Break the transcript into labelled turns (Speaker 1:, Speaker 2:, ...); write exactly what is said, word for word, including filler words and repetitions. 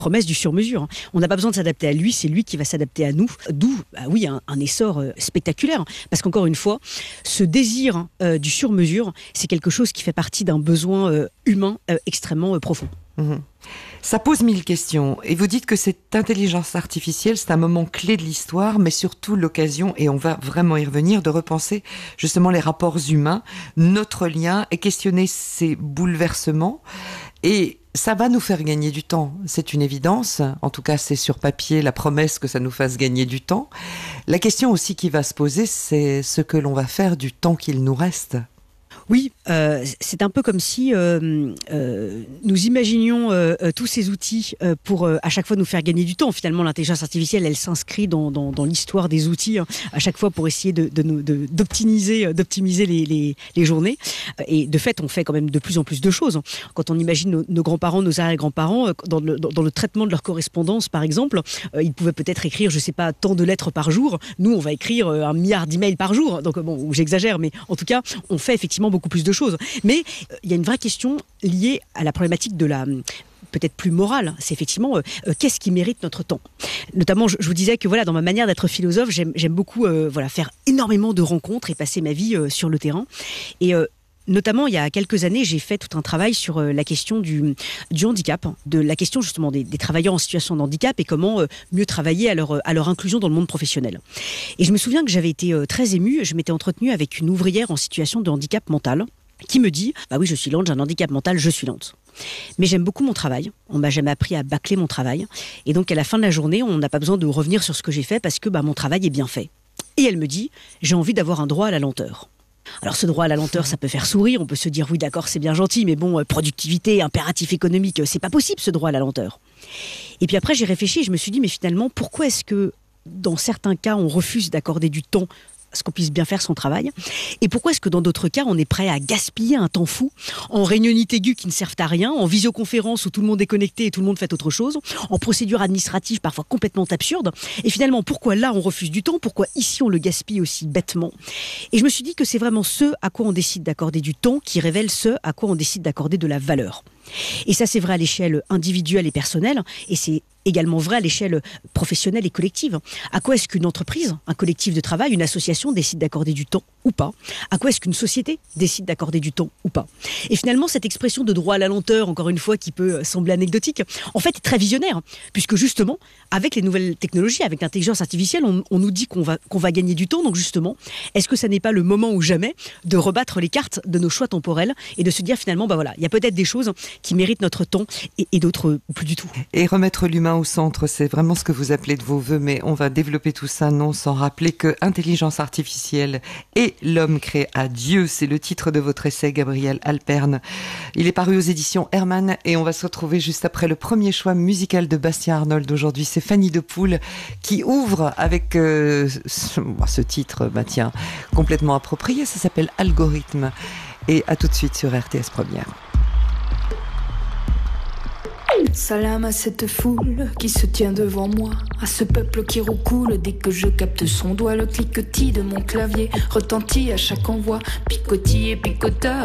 Speaker 1: promesse du sur-mesure. On n'a pas besoin de s'adapter à lui, c'est lui qui va s'adapter à nous. D'où, bah oui, un, un essor euh, spectaculaire. Parce qu'encore une fois, ce désir euh, du sur-mesure, c'est quelque chose qui fait partie d'un besoin euh, humain euh, extrêmement euh, profond.
Speaker 2: Mmh. Ça pose mille questions. Et vous dites que cette intelligence artificielle, c'est un moment clé de l'histoire, mais surtout l'occasion, et on va vraiment y revenir, de repenser justement les rapports humains, notre lien, et questionner ces bouleversements. Et ça va nous faire gagner du temps, c'est une évidence. En tout cas, c'est sur papier la promesse que ça nous fasse gagner du temps. La question aussi qui va se poser, c'est ce que l'on va faire du temps qu'il nous reste.
Speaker 1: Oui, euh, c'est un peu comme si euh, euh, nous imaginions euh, tous ces outils euh, pour euh, à chaque fois nous faire gagner du temps. Finalement, l'intelligence artificielle, elle s'inscrit dans, dans, dans l'histoire des outils hein, à chaque fois pour essayer de, de, nous, de, d'optimiser, d'optimiser les, les, les journées. Et de fait, on fait quand même de plus en plus de choses. Quand on imagine nos, nos grands-parents, nos arrière-grands-parents, dans le, dans, dans le traitement de leur correspondance, par exemple, euh, ils pouvaient peut-être écrire, je sais pas, tant de lettres par jour. Nous, on va écrire euh, un milliard d'emails par jour. Donc bon, j'exagère, mais en tout cas, on fait effectivement beaucoup plus de choses. Mais il euh, y a une vraie question liée à la problématique de la peut-être plus morale, c'est effectivement euh, euh, qu'est-ce qui mérite notre temps. Notamment, je, je vous disais que voilà, dans ma manière d'être philosophe, j'aime, j'aime beaucoup euh, voilà, faire énormément de rencontres et passer ma vie euh, sur le terrain. Et euh, notamment, il y a quelques années, j'ai fait tout un travail sur euh, la question du, du handicap, de la question justement des, des travailleurs en situation de handicap et comment euh, mieux travailler à leur, à leur inclusion dans le monde professionnel. Et je me souviens que j'avais été euh, très émue, je m'étais entretenue avec une ouvrière en situation de handicap mental qui me dit « Bah oui, je suis lente, j'ai un handicap mental, je suis lente. Mais j'aime beaucoup mon travail, on m'a jamais appris à bâcler mon travail. Et donc à la fin de la journée, on n'a pas besoin de revenir sur ce que j'ai fait parce que bah, mon travail est bien fait. » Et elle me dit « J'ai envie d'avoir un droit à la lenteur. » Alors ce droit à la lenteur, ça peut faire sourire, on peut se dire oui d'accord c'est bien gentil, mais bon, productivité, impératif économique, c'est pas possible ce droit à la lenteur. Et puis après j'ai réfléchi et je me suis dit mais finalement pourquoi est-ce que dans certains cas on refuse d'accorder du temps à ce qu'on puisse bien faire son travail, et pourquoi est-ce que dans d'autres cas on est prêt à gaspiller un temps fou en réunionites aiguës qui ne servent à rien, en visioconférence où tout le monde est connecté et tout le monde fait autre chose, en procédures administratives parfois complètement absurdes, et finalement pourquoi là on refuse du temps, pourquoi ici on le gaspille aussi bêtement. Et je me suis dit que c'est vraiment ce à quoi on décide d'accorder du temps qui révèle ce à quoi on décide d'accorder de la valeur. Et ça c'est vrai à l'échelle individuelle et personnelle, et c'est également vrai à l'échelle professionnelle et collective. À quoi est-ce qu'une entreprise, un collectif de travail, une association décide d'accorder du temps ou pas? À quoi est-ce qu'une société décide d'accorder du temps ou pas? Et finalement, cette expression de droit à la lenteur, encore une fois, qui peut sembler anecdotique, en fait est très visionnaire, puisque justement, avec les nouvelles technologies, avec l'intelligence artificielle, on, on nous dit qu'on va, qu'on va gagner du temps. Donc justement, est-ce que ça n'est pas le moment ou jamais de rebattre les cartes de nos choix temporels et de se dire finalement, bah voilà, il y a peut-être des choses qui méritent notre temps et, et d'autres plus du tout.
Speaker 2: Et remettre l'humain au centre, c'est vraiment ce que vous appelez de vos voeux, mais on va développer tout ça, non sans rappeler que intelligence artificielle et l'homme créé à Dieu, c'est le titre de votre essai, Gabriel Alperne. Il est paru aux éditions Hermann et on va se retrouver juste après le premier choix musical de Bastien Arnold aujourd'hui. C'est Fanny de Poule qui ouvre avec euh, ce, ce titre, bah tiens, complètement approprié, ça s'appelle Algorithme. Et à tout de suite sur R T S Première.
Speaker 3: Salam à cette foule qui se tient devant moi, à ce peuple qui roucoule dès que je capte son doigt. Le cliquetis de mon clavier retentit à chaque envoi, picotis et picota.